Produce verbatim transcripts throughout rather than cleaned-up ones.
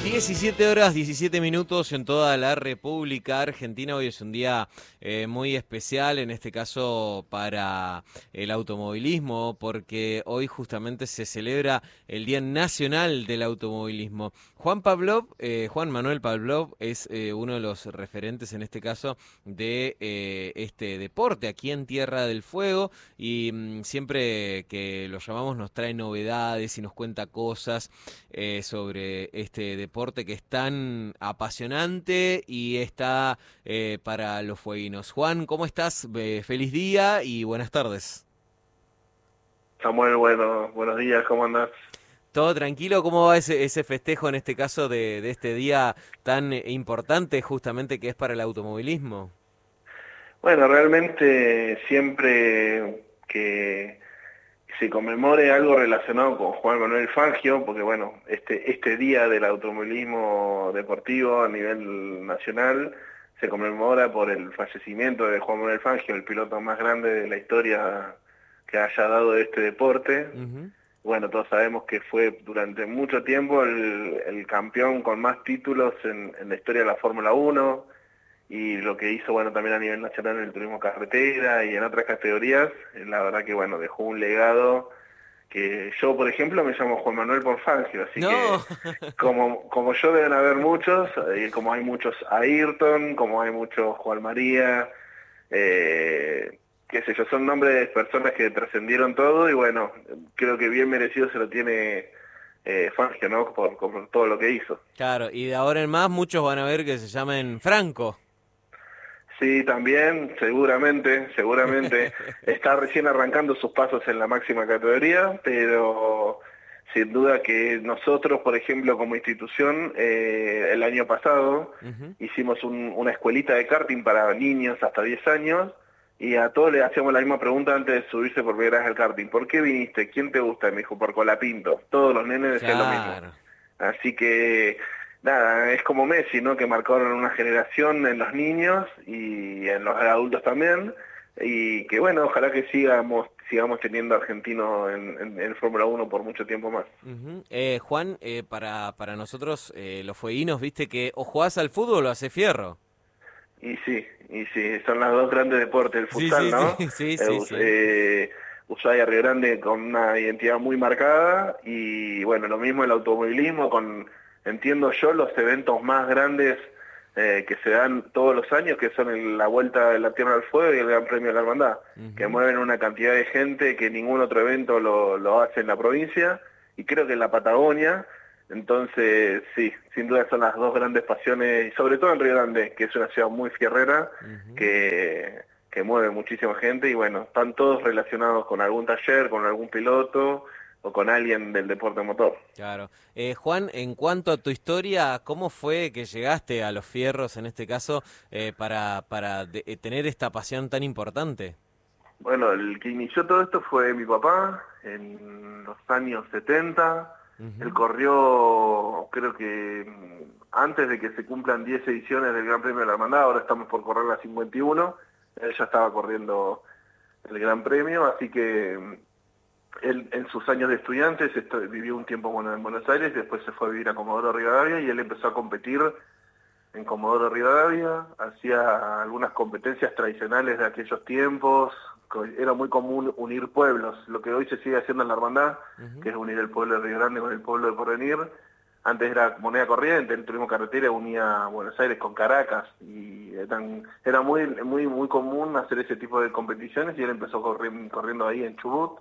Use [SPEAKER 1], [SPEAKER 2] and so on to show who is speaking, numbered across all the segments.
[SPEAKER 1] diecisiete horas, diecisiete minutos en toda la República Argentina. Hoy es un día eh, muy especial, en este caso para el automovilismo, porque hoy justamente se celebra el Día Nacional del Automovilismo. Juan Pavlov, eh, Juan Manuel Pavlov es eh, uno de los referentes en este caso de eh, este deporte aquí en Tierra del Fuego y mmm, siempre que lo llamamos nos trae novedades y nos cuenta cosas eh, sobre este deporte que es tan apasionante y está eh, para los fueguinos. Juan, ¿cómo estás? Eh, feliz día y buenas tardes.
[SPEAKER 2] Samuel, bueno, buenos días, ¿cómo andás?
[SPEAKER 1] ¿Todo tranquilo? ¿Cómo va ese, ese festejo en este caso de, de este día tan importante justamente que es para el automovilismo?
[SPEAKER 2] Bueno, realmente siempre que se conmemore algo relacionado con Juan Manuel Fangio, porque bueno, este, este día del automovilismo deportivo a nivel nacional se conmemora por el fallecimiento de Juan Manuel Fangio, el piloto más grande de la historia que haya dado este deporte.
[SPEAKER 1] Uh-huh.
[SPEAKER 2] Bueno, todos sabemos que fue durante mucho tiempo el, el campeón con más títulos en, en la historia de la Fórmula uno y lo que hizo, bueno, también a nivel nacional en el turismo carretera y en otras categorías. La verdad que, bueno, dejó un legado que yo, por ejemplo, me llamo Juan Manuel por Fangio, así
[SPEAKER 1] No.
[SPEAKER 2] que como, como yo deben haber muchos, y como hay muchos Ayrton, como hay muchos Juan María, eh, qué sé yo, son nombres de personas que trascendieron todo y bueno, creo que bien merecido se lo tiene eh, Fangio, ¿no? Por, por todo lo que hizo.
[SPEAKER 1] Claro, y de ahora en más muchos van a ver que se llamen Franco.
[SPEAKER 2] Sí, también, seguramente, seguramente está recién arrancando sus pasos en la máxima categoría, pero sin duda que nosotros, por ejemplo, como institución, eh, el año pasado
[SPEAKER 1] Uh-huh.
[SPEAKER 2] hicimos un, una escuelita de karting para niños hasta diez años y a todos les hacíamos la misma pregunta antes de subirse por primera vez al karting. ¿Por qué viniste? ¿Quién te gusta? Y me dijo, por Colapinto. Todos los nenes decían lo mismo.
[SPEAKER 1] Claro.
[SPEAKER 2] Así que nada, es como Messi, ¿no? Que marcaron una generación en los niños y en los adultos también, y que bueno, ojalá que sigamos sigamos teniendo argentinos en, en, en Fórmula uno por mucho tiempo más.
[SPEAKER 1] Uh-huh. eh, Juan, eh, para, para nosotros eh, los fueguinos, viste que o jugás al fútbol o haces fierro.
[SPEAKER 2] Y sí, y sí, son los dos grandes deportes, el
[SPEAKER 1] Sí,
[SPEAKER 2] futsal,
[SPEAKER 1] sí,
[SPEAKER 2] ¿no?
[SPEAKER 1] sí, sí,
[SPEAKER 2] Eh,
[SPEAKER 1] sí,
[SPEAKER 2] us-
[SPEAKER 1] sí.
[SPEAKER 2] eh, Ushuaia Río Grande con una identidad muy marcada y bueno, lo mismo el automovilismo con, entiendo yo, los eventos más grandes eh, que se dan todos los años, que son el- la Vuelta de la Tierra al Fuego y el Gran Premio de la Hermandad, que
[SPEAKER 1] Uh-huh.
[SPEAKER 2] mueven una cantidad de gente que ningún otro evento lo, lo hace en la provincia y creo que en la Patagonia. Entonces, sí, sin duda son las dos grandes pasiones, y sobre todo en Río Grande, que es una ciudad muy fierrera,
[SPEAKER 1] Uh-huh.
[SPEAKER 2] que, que mueve muchísima gente, y bueno, están todos relacionados con algún taller, con algún piloto, o con alguien del deporte motor.
[SPEAKER 1] Claro. Eh, Juan, en cuanto a tu historia, ¿cómo fue que llegaste a los fierros, en este caso, eh, para, para de- eh, tener esta pasión tan importante?
[SPEAKER 2] Bueno, el que inició todo esto fue mi papá, en los años setenta. Él
[SPEAKER 1] Uh-huh.
[SPEAKER 2] corrió, creo que mm, antes de que se cumplan diez ediciones del Gran Premio de la Hermandad, ahora estamos por correr la cincuenta y uno, él ya estaba corriendo el Gran Premio, así que mm, él en sus años de estudiantes esto, vivió un tiempo bueno, en Buenos Aires, después se fue a vivir a Comodoro Rivadavia y él empezó a competir en Comodoro Rivadavia, hacía algunas competencias tradicionales de aquellos tiempos, co- era muy común unir pueblos, lo que hoy se sigue haciendo en la hermandad, que
[SPEAKER 1] Uh-huh.
[SPEAKER 2] es unir el pueblo de Río Grande con el pueblo de Porvenir. Antes era moneda corriente, el turismo carretera unía Buenos Aires con Caracas y eran, era muy, muy, muy común hacer ese tipo de competiciones y él empezó corriendo, corriendo ahí en Chubut.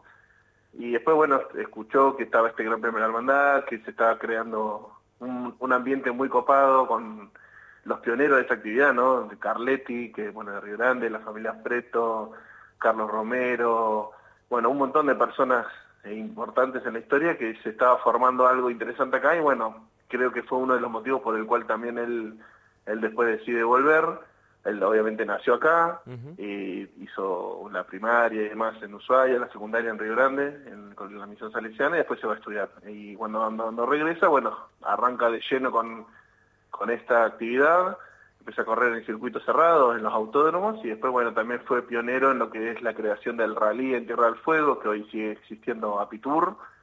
[SPEAKER 2] Y después, bueno, escuchó que estaba este Gran Premio de la Hermandad, que se estaba creando un, un ambiente muy copado con los pioneros de esta actividad, ¿no? De Carletti, que bueno, de Río Grande, la familia Preto, Carlos Romero, bueno, un montón de personas eh, importantes en la historia que se estaba formando algo interesante acá y bueno, creo que fue uno de los motivos por el cual también él, él después decide volver. Él obviamente nació acá,
[SPEAKER 1] Uh-huh.
[SPEAKER 2] y hizo la primaria y demás en Ushuaia, la secundaria en Río Grande, en, con la misión salesiana, y después se va a estudiar. Y cuando, cuando, cuando regresa, bueno, arranca de lleno con, con esta actividad, empieza a correr en circuitos cerrados, en los autódromos, y después, bueno, también fue pionero en lo que es la creación del rally en Tierra del Fuego, que hoy sigue existiendo Apitur,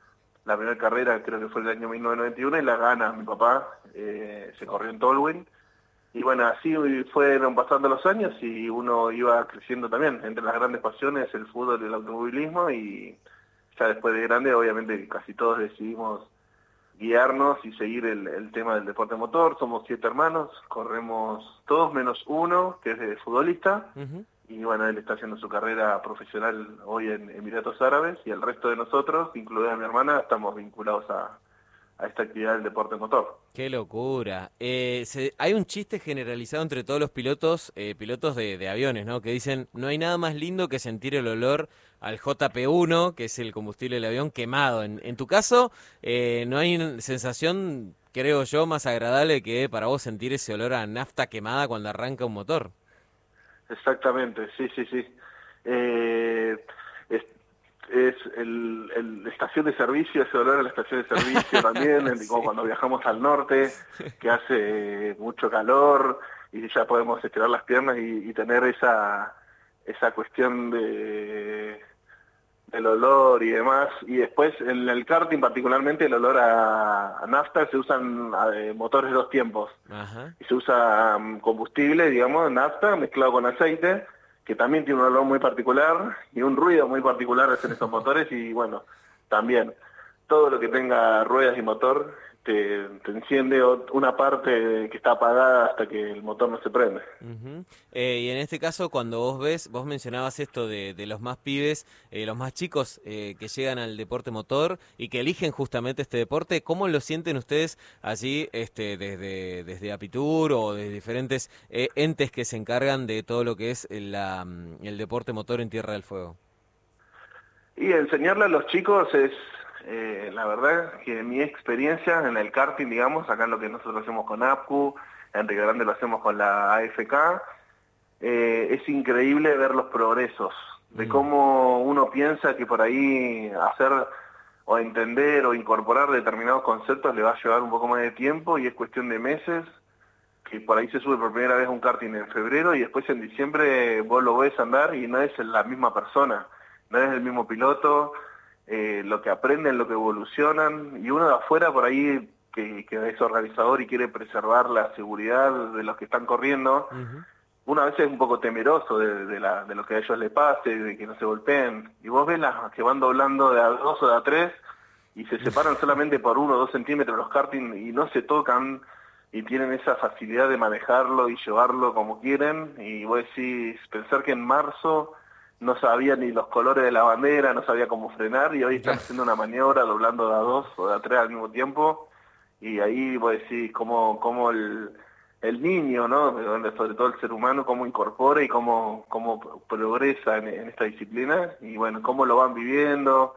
[SPEAKER 2] la primera carrera creo que fue el año mil novecientos noventa y uno y la gana mi papá, eh, se corrió en Tolwyn. Y bueno, así fueron pasando los años y uno iba creciendo también. Entre las grandes pasiones, el fútbol y el automovilismo, y ya después de grande, obviamente, casi todos decidimos guiarnos y seguir el, el tema del deporte motor. Somos siete hermanos, corremos todos menos uno, que es de futbolista, uh-huh. Y bueno, él está haciendo su carrera profesional hoy en Emiratos Árabes, y el resto de nosotros, incluida mi hermana, estamos vinculados a... a esta actividad del deporte motor.
[SPEAKER 1] ¡Qué locura! Eh, se, hay un chiste generalizado entre todos los pilotos, eh, pilotos de, de aviones, ¿no? Que dicen, no hay nada más lindo que sentir el olor al J P uno, que es el combustible del avión, quemado. En, en tu caso, eh, no hay sensación, creo yo, más agradable que para vos sentir ese olor a nafta quemada cuando arranca un motor.
[SPEAKER 2] Exactamente, sí, sí, sí. Eh, es, es el, el, la estación de servicio, ese olor a la estación de servicio también, sí. Como cuando viajamos al norte, que hace mucho calor y ya podemos estirar las piernas y, y tener esa esa cuestión de del olor y demás. Y después en el karting particularmente el olor a, a nafta, se usan eh, motores de dos tiempos. Ajá. Y se usa um, combustible, digamos, nafta mezclado con aceite, que también tiene un olor muy particular y un ruido muy particular en estos motores. Y bueno, también todo lo que tenga ruedas y motor te, te enciende una parte que está apagada hasta que el motor no se prende.
[SPEAKER 1] Uh-huh. eh, y en este caso, cuando vos ves, vos mencionabas esto de, de los más pibes, eh, los más chicos eh, que llegan al deporte motor y que eligen justamente este deporte, ¿cómo lo sienten ustedes allí este, desde, desde Apitur o de diferentes eh, entes que se encargan de todo lo que es la, el deporte motor en Tierra del Fuego?
[SPEAKER 2] Y enseñarle a los chicos es... Eh, la verdad que mi experiencia en el karting, digamos, acá en lo que nosotros hacemos con A P C U, en Río Grande lo hacemos con la A F K, eh, es increíble ver los progresos, de cómo uno piensa que por ahí hacer o entender o incorporar determinados conceptos le va a llevar un poco más de tiempo, y es cuestión de meses, que por ahí se sube por primera vez un karting en febrero y después en diciembre vos lo ves andar y no es la misma persona, no es el mismo piloto. Eh, lo que aprenden, lo que evolucionan, y uno de afuera por ahí que, que es organizador y quiere preservar la seguridad de los que están corriendo, uh-huh. Uno a veces es un poco temeroso de, de, la, de lo que a ellos les pase, de que no se golpeen, y vos ves las que van doblando de a dos o de a tres y se separan solamente por uno o dos centímetros los karting y no se tocan y tienen esa facilidad de manejarlo y llevarlo como quieren, y vos decís, pensar que en marzo no sabía ni los colores de la bandera, no sabía cómo frenar, y hoy están haciendo una maniobra doblando de a dos o de a tres al mismo tiempo, y ahí vos decís cómo, cómo el, el niño, ¿no? Sobre todo el ser humano, cómo incorpora y cómo, cómo progresa en, en esta disciplina, y bueno, cómo lo van viviendo,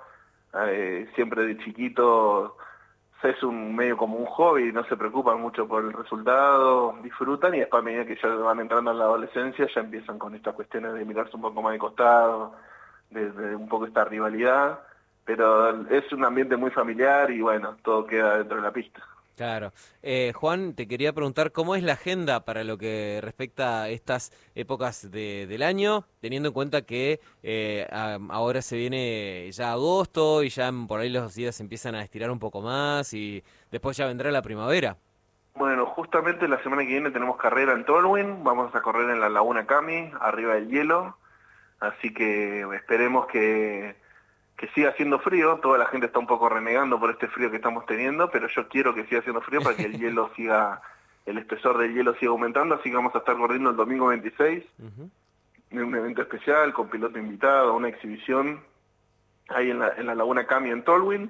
[SPEAKER 2] eh, siempre de chiquito es un medio como un hobby, no se preocupan mucho por el resultado, disfrutan, y después a medida que ya van entrando en la adolescencia ya empiezan con estas cuestiones de mirarse un poco más de costado, de, de un poco esta rivalidad, pero es un ambiente muy familiar y bueno, todo queda dentro de la pista.
[SPEAKER 1] Claro. Eh, Juan, te quería preguntar cómo es la agenda para lo que respecta a estas épocas de, del año, teniendo en cuenta que eh, a, ahora se viene ya agosto y ya por ahí los días se empiezan a estirar un poco más y después ya vendrá la primavera.
[SPEAKER 2] Bueno, justamente la semana que viene tenemos carrera en Tolwyn, vamos a correr en la Laguna Cami, arriba del hielo, así que esperemos que... que siga haciendo frío. Toda la gente está un poco renegando por este frío que estamos teniendo, pero yo quiero que siga haciendo frío para que el hielo siga, el espesor del hielo siga aumentando, así que vamos a estar corriendo el domingo veintiséis, uh-huh. En un evento especial, con piloto invitado, una exhibición, ahí en la, en la Laguna Cami en Tolwyn,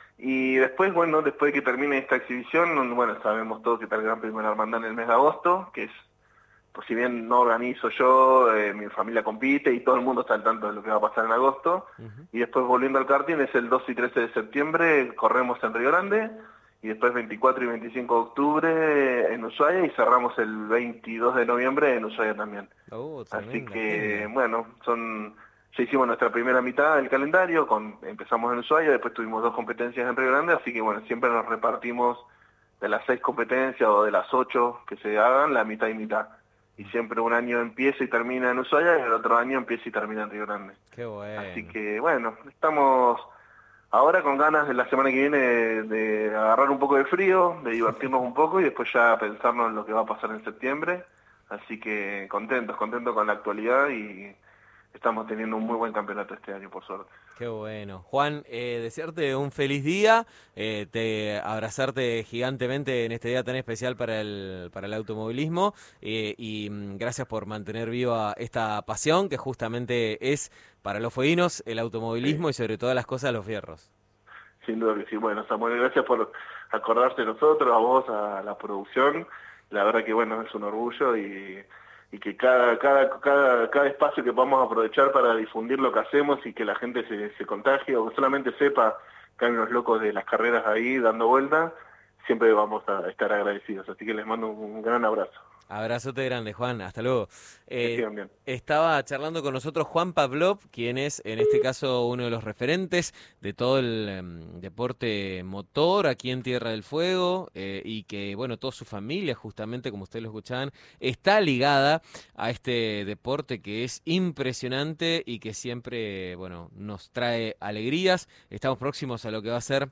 [SPEAKER 2] y después, bueno, después de que termine esta exhibición, bueno, sabemos todos que está el Gran Premio de la Hermandad en el mes de agosto, que es, pues si bien no organizo yo, eh, mi familia compite y todo el mundo está al tanto de lo que va a pasar en agosto. Uh-huh. Y después volviendo al karting es el doce y trece de septiembre, corremos en Río Grande, y después veinticuatro y veinticinco de octubre en Ushuaia, y cerramos el veintidós de noviembre en Ushuaia también. Oh, así que, bueno, son ya hicimos nuestra primera mitad del calendario, con empezamos en Ushuaia, después tuvimos dos competencias en Río Grande, así que bueno, siempre nos repartimos de las seis competencias o de las ocho que se hagan, la mitad y mitad. Y siempre un año empieza y termina en Ushuaia y el otro año empieza y termina en Río Grande.
[SPEAKER 1] Qué bueno.
[SPEAKER 2] Así que bueno, estamos Ahora con ganas de la semana que viene de, de agarrar un poco de frío, de divertirnos un poco y después ya pensarnos en lo que va a pasar en septiembre. Así que contentos, contentos con la actualidad y estamos teniendo un muy buen campeonato este año, por suerte.
[SPEAKER 1] Qué bueno. Juan, eh, desearte un feliz día, eh, te abrazarte gigantemente en este día tan especial para el, para el automovilismo eh, y mm, gracias por mantener viva esta pasión que justamente es para los fueguinos el automovilismo
[SPEAKER 2] Sí.
[SPEAKER 1] y sobre todas las cosas los fierros.
[SPEAKER 2] Sin duda que sí. Bueno, Samuel, gracias por acordarse de nosotros, a vos, a la producción. La verdad que, bueno, es un orgullo y, y que cada, cada, cada, cada espacio que podamos aprovechar para difundir lo que hacemos y que la gente se, se contagie o que solamente sepa que hay unos locos de las carreras ahí dando vueltas, siempre vamos a estar agradecidos. Así que les mando un gran abrazo.
[SPEAKER 1] Abrazote grande, Juan. Hasta luego.
[SPEAKER 2] Que
[SPEAKER 1] Eh,
[SPEAKER 2] sigan bien.
[SPEAKER 1] estaba charlando con nosotros Juan Pavlov, quien es en este caso uno de los referentes de todo el em, deporte motor aquí en Tierra del Fuego eh, y que, bueno, toda su familia, justamente como ustedes lo escuchaban, está ligada a este deporte que es impresionante y que siempre, bueno, nos trae alegrías. Estamos próximos a lo que va a ser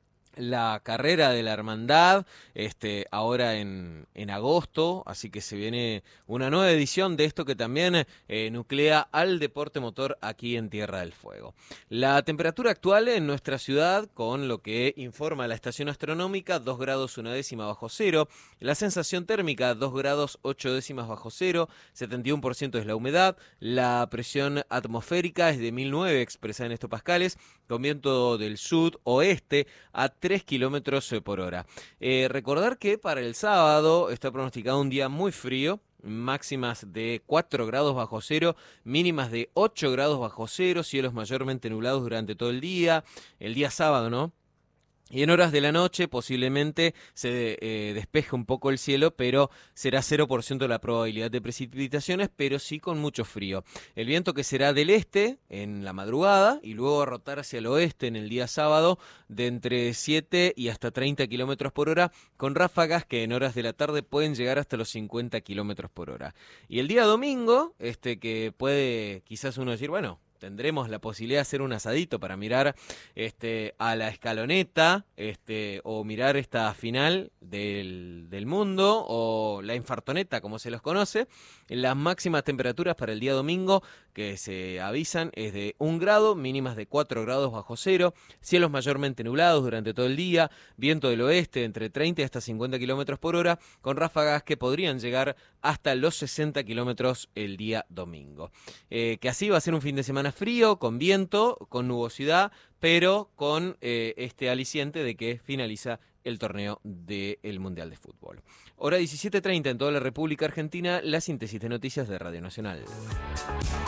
[SPEAKER 1] la carrera de la hermandad, este, ahora en, en agosto, así que se viene una nueva edición de esto que también eh, nuclea al deporte motor aquí en Tierra del Fuego. La temperatura actual en nuestra ciudad, con lo que informa la estación astronómica, dos grados una décima bajo cero, la sensación térmica dos grados ocho décimas bajo cero, setenta y uno por ciento es la humedad, la presión atmosférica es de mil nueve expresada en hectopascales, con viento del sudoeste a tres kilómetros por hora. Eh, recordar que para el sábado está pronosticado un día muy frío, máximas de cuatro grados bajo cero, mínimas de ocho grados bajo cero, cielos mayormente nublados durante todo el día, el día sábado, ¿no? Y en horas de la noche posiblemente se eh, despeje un poco el cielo, pero será cero por ciento la probabilidad de precipitaciones, pero sí con mucho frío. El viento que será del este en la madrugada y luego a rotar hacia el oeste en el día sábado de entre siete y hasta treinta kilómetros por hora, con ráfagas que en horas de la tarde pueden llegar hasta los cincuenta kilómetros por hora. Y el día domingo, este que puede quizás uno decir, bueno, tendremos la posibilidad de hacer un asadito para mirar este, a la escaloneta este, o mirar esta final del, del mundo o la infartoneta como se los conoce. Las máximas temperaturas para el día domingo que se avisan es de un grado, mínimas de cuatro grados bajo cero, cielos mayormente nublados durante todo el día, viento del oeste entre treinta y hasta cincuenta kilómetros por hora, con ráfagas que podrían llegar hasta los sesenta kilómetros el día domingo. Eh, que así va a ser un fin de semana frío, con viento, con nubosidad, pero con eh, este aliciente de que finaliza el torneo del Mundial de Fútbol. Hora diecisiete treinta en toda la República Argentina, la síntesis de noticias de Radio Nacional.